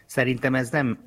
szerintem ez nem...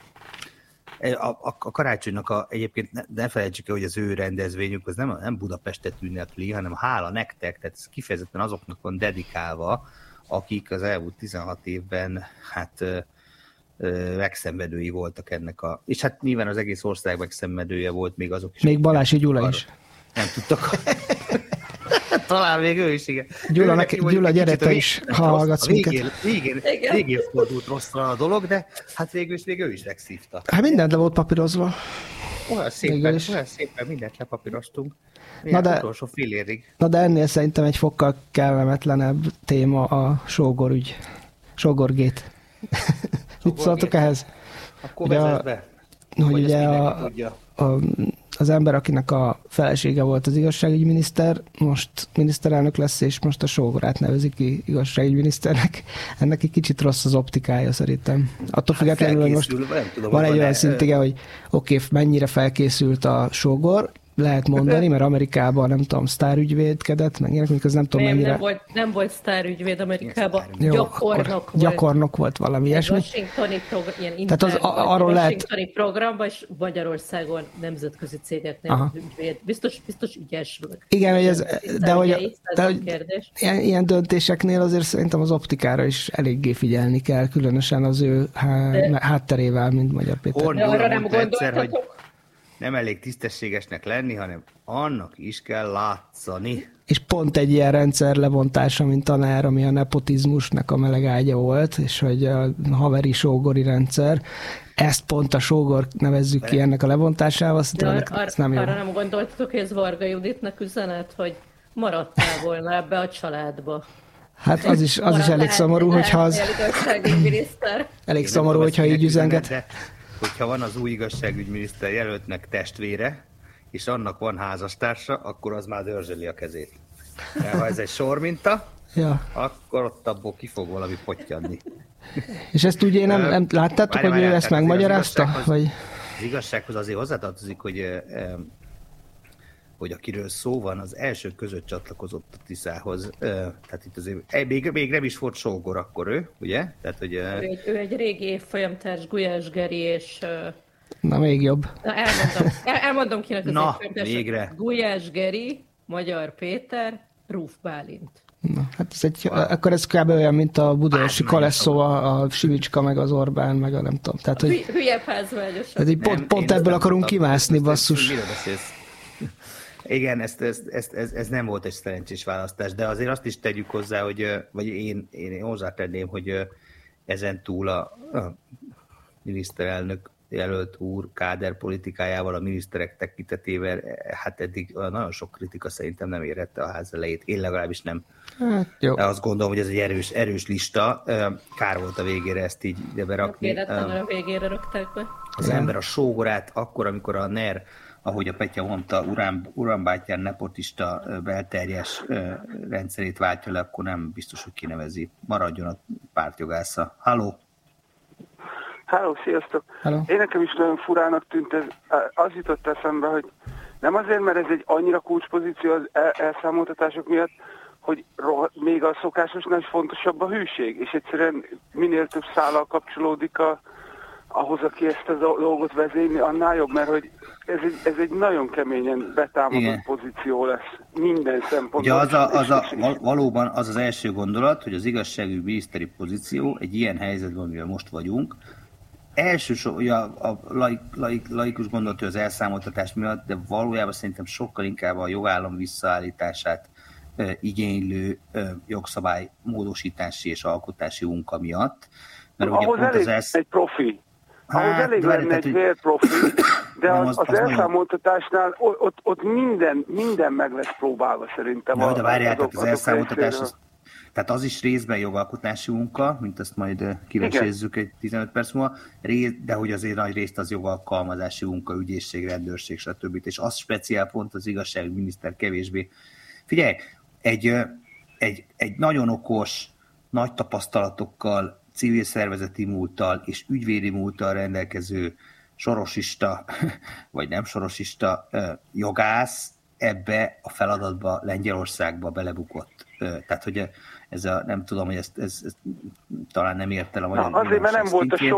A karácsonynak egyébként ne felejtsük el, hogy az ő rendezvényük az nem Budapestet ünnepli, hanem hála nektek, tehát ez kifejezetten azoknak van dedikálva, akik az elmúlt 16 évben megszenvedői voltak ennek és hát nyilván az egész ország megszenvedője volt, még azok is. Még Balási Gyula is. Nem tudtak. Talán még ő is, igen. Gyula, gyere te is, ha hallgatsz minket. Végén fordult rosszra a dolog, de hát végül is még ő is megszívta. Hát mindent le volt papírozva. Olyan szépen mindent lepapíroztunk. Utolsó fél évig. Na de ennél szerintem egy fokkal kellemetlenebb téma a sógorügy. Sógorgét. Mit szóltok ehhez? Akkor vezess be. Hogy ugye az ember, akinek a felesége volt az igazságügyminiszter, most miniszterelnök lesz, és most a sógorát nevezik ki igazságügyminiszternek. Ennek egy kicsit rossz az optikája szerintem. Attól függetlenül, hogy most van egy olyan szintige, hogy oké, mennyire felkészült a sógor, lehet mondani, mert Amerikában, nem tudom, sztárügyvédkedett, meg ilyenek, az nem tudom mennyire... Nem volt sztárügyvéd Amerikában, gyakornok volt valami ilyesmi. Washingtoni programban, és Magyarországon nemzetközi cégeknél ügyvéd. Biztos ügyes. Igen, ilyen döntéseknél azért szerintem az optikára is eléggé figyelni kell, különösen az ő hátterével, mint Magyar Péter. De arra nem gondoltatok? Nem elég tisztességesnek lenni, hanem annak is kell látszani. És pont egy ilyen rendszer lebontása, mint tanár, ami a nepotizmusnak a melegágya volt, és hogy a haveri sógori rendszer, ezt pont a sógor nevezzük ki ennek a lebontásával, szerintem ez nem jó. Arra nem gondoltatok, hogy ez Varga Juditnak üzenet, hogy maradtál volna ebbe a családba? Hát az is elég szomorú, hogyha az... Elég szomorú, hogyha így üzenget. Hogyha van az új igazságügyminiszter jelöltnek testvére, és annak van házastársa, akkor az már dörzsöli a kezét. De ha ez egy sorminta, akkor ott abból ki fog valami pottyanni. És ezt ugye nem láttátok, hogy ő ezt megmagyarázta? Az igazsághoz azért hozzátartozik, hogy akiről szó van, az első között csatlakozott a Tiszához. Tehát itt azért még nem is volt sógor akkor ő, ugye? Tehát, hogy, ő egy régi évfolyamtárs, Gulyás Geri, és... Na, még jobb. Na, elmondom kinek az évfolyamtárs. Végre. Gulyás Geri, Magyar Péter, Rúf Bálint. Na, hát akkor ez kb. Olyan, mint a budaörsi Kalesszó, a Simicska, meg az Orbán, meg a nem tudom. Tehát, hogy... Hülyebb házvágyosak. Tehát pont ebből akarunk kimászni, basszus. Igen, ez nem volt egy szerencsés választás, de azért azt is tegyük hozzá, vagy én hozzátenném, hogy ezen túl a miniszterelnök jelölt úr káder politikájával, a miniszterek tekintetével, hát eddig nagyon sok kritika szerintem nem érhette a ház elejét. Én legalábbis nem. Hát, jó. De azt gondolom, hogy ez egy erős lista. Kár volt a végére ezt így ide berakni. A végére rakták be. Az ember a sógorát akkor, amikor a NER, ahogy a Petya mondta, urambátyán nepotista belterjes rendszerét váltja le, akkor nem biztos, hogy kinevezi. Maradjon a pártjogásza. Halló! Halló, sziasztok! Hello. Én nekem is nagyon furának tűnt ez. Az jutott eszembe, hogy nem azért, mert ez egy annyira kulcspozíció az elszámoltatások miatt, hogy még a szokásosnál is fontosabb a hűség, és egyszerűen minél több szállal kapcsolódik ahhoz, aki ezt a dolgot vezényli, annál jobb, mert hogy ez egy nagyon keményen betámadott pozíció lesz minden szempontból. Ugye valóban az első gondolat, hogy az igazságügyi miniszteri pozíció egy ilyen helyzetben, amivel most vagyunk, elsősorban a laikus gondolat, hogy az elszámoltatás miatt, de valójában szerintem sokkal inkább a jogállam visszaállítását igénylő jogszabály módosítási és alkotási munka miatt. Mert ahhoz elég egy profi. Ahhoz elég lenne egy vérprofi, de az elszámoltatásnál ott minden meg lesz próbálva szerintem. De várjál, tehát az elszámoltatás, tehát az is részben jogalkotási munka, mint azt majd kivesézzük egy 15 perc múlva, de hogy azért nagy részt az jogalkalmazási munka, ügyészség, rendőrség, stb. És az speciál pont az igazságügyminiszter kevésbé. Figyelj, egy nagyon okos, nagy tapasztalatokkal, civil szervezeti múlttal és ügyvédi múlttal rendelkező sorosista, vagy nem sorosista jogász ebbe a feladatba Lengyelországba belebukott. Tehát, hogy nem tudom, hogy ezt talán nem ért el a magyar. Azért, mert nem volt a